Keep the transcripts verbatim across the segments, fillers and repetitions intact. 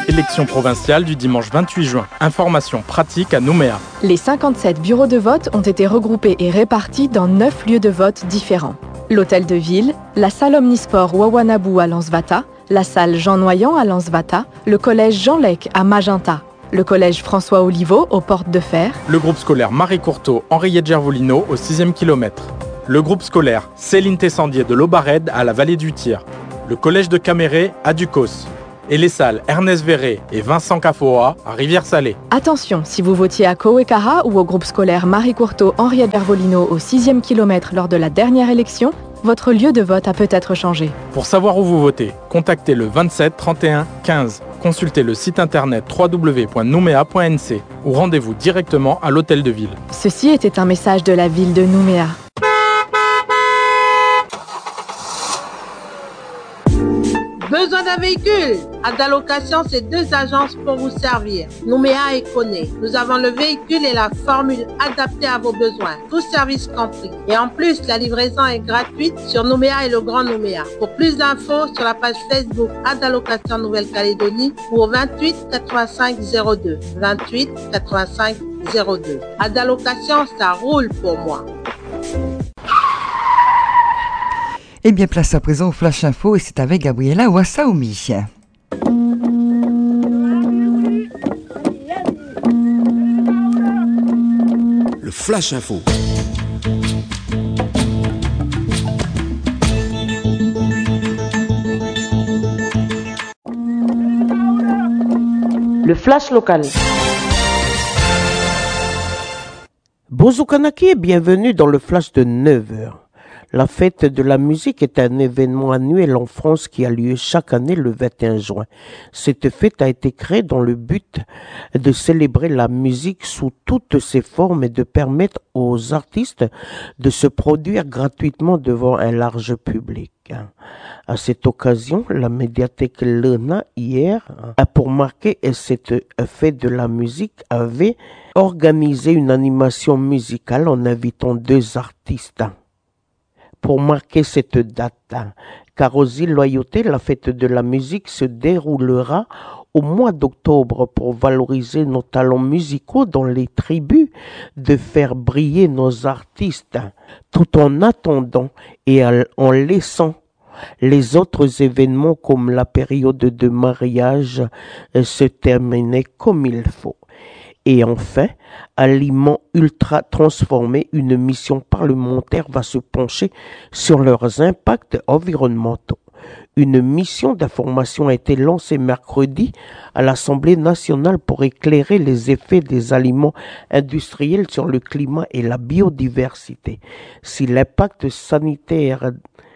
Élection provinciale du dimanche vingt-huit juin. Information pratique à Nouméa. Les cinquante-sept bureaux de vote ont été regroupés et répartis dans neuf lieux de vote différents. L'hôtel de ville, la salle omnisport Wawanabou à Lansvata, la salle Jean Noyant à Lansvata, le collège Jean Lec à Magenta, le collège François Oliveau aux Portes de Fer, le groupe scolaire Marie Courteau Henriette Gervolino au sixième kilomètre, le groupe scolaire Céline Tessandier de l'Aubared à la vallée du Tir, le collège de Caméré à Ducos et les salles Ernest Verré et Vincent Cafoa à Rivière-Salée. Attention, si vous votiez à Kowekara ou au groupe scolaire Marie Courteau Henriette Gervolino au sixième kilomètre lors de la dernière élection, votre lieu de vote a peut-être changé. Pour savoir où vous votez, contactez le vingt-sept trente et un quinze. Consultez le site internet w w w point nouméa point n c ou rendez-vous directement à l'hôtel de ville. Ceci était un message de la ville de Nouméa. Besoin d'un véhicule? Adalocation, c'est deux agences pour vous servir. Nouméa et Koné. Nous avons le véhicule et la formule adaptée à vos besoins. Tous services compris. Et en plus, la livraison est gratuite sur Nouméa et le Grand Nouméa. Pour plus d'infos, sur la page Facebook Adalocation Nouvelle-Calédonie ou au vingt-huit quatre-vingt-cinq zéro deux. vingt-huit quatre-vingt-cinq zéro deux. Adalocation, ça roule pour moi. Eh bien, place à présent au Flash Info et c'est avec Gabriela Wassaoumi. Le Flash Info. Le Flash local. Bonjour Kanaki et bienvenue dans le Flash de neuf heures. La fête de la musique est un événement annuel en France qui a lieu chaque année le vingt et un juin. Cette fête a été créée dans le but de célébrer la musique sous toutes ses formes et de permettre aux artistes de se produire gratuitement devant un large public. À cette occasion, la médiathèque Lena, hier, pour marquer cette fête de la musique, avait organisé une animation musicale en invitant deux artistes. Pour marquer cette date, car aux îles Loyauté, la fête de la musique se déroulera au mois d'octobre pour valoriser nos talents musicaux dans les tribus, de faire briller nos artistes, tout en attendant et en laissant les autres événements comme la période de mariage se terminer comme il faut. Et enfin, Aliments Ultra Transformés, une mission parlementaire va se pencher sur leurs impacts environnementaux. Une mission d'information a été lancée mercredi à l'Assemblée nationale pour éclairer les effets des aliments industriels sur le climat et la biodiversité. Si l'impact sanitaire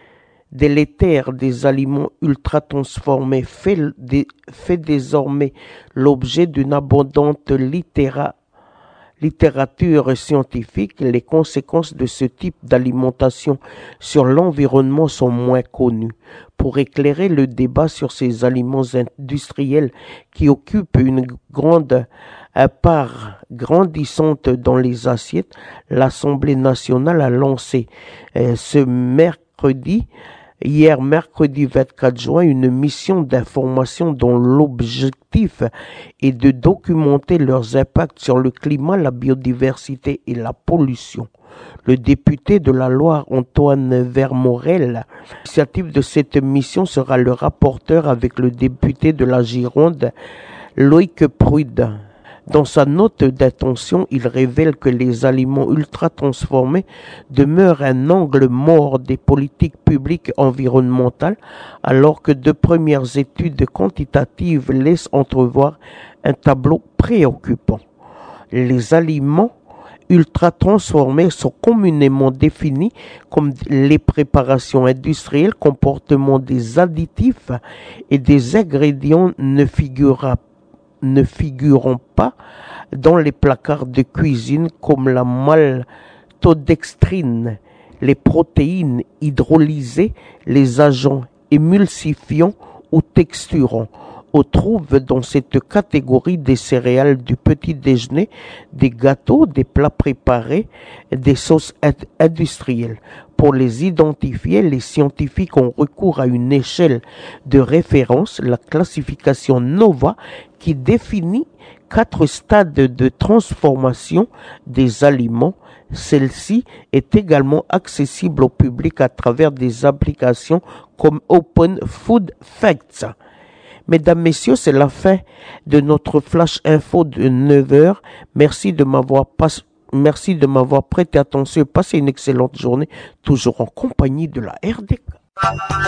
délétère des aliments ultra transformés fait, des, fait désormais l'objet d'une abondante littéra, littérature scientifique, les conséquences de ce type d'alimentation sur l'environnement sont moins connues. Pour éclairer le débat sur ces aliments industriels qui occupent une grande part grandissante dans les assiettes, l'Assemblée nationale a lancé euh, ce mercredi Hier, mercredi vingt-quatre juin, une mission d'information dont l'objectif est de documenter leurs impacts sur le climat, la biodiversité et la pollution. Le député de la Loire, Antoine Vermorel, l'initiative de cette mission sera le rapporteur avec le député de la Gironde, Loïc Prude. Dans sa note d'intention, il révèle que les aliments ultra-transformés demeurent un angle mort des politiques publiques environnementales, alors que de premières études quantitatives laissent entrevoir un tableau préoccupant. Les aliments ultra-transformés sont communément définis comme les préparations industrielles comportant des additifs et des ingrédients ne figurant ne figurant pas dans les placards de cuisine comme la maltodextrine, les protéines hydrolysées, les agents émulsifiants ou texturants. On trouve dans cette catégorie des céréales du petit déjeuner, des gâteaux, des plats préparés, des sauces industrielles. Pour les identifier, les scientifiques ont recours à une échelle de référence, la classification NOVA, qui définit quatre stades de transformation des aliments. Celle-ci est également accessible au public à travers des applications comme Open Food Facts. Mesdames, Messieurs, c'est la fin de notre Flash Info de neuf heures. Merci de m'avoir pas, merci de m'avoir prêté attention et passé une excellente journée, toujours en compagnie de la R D K.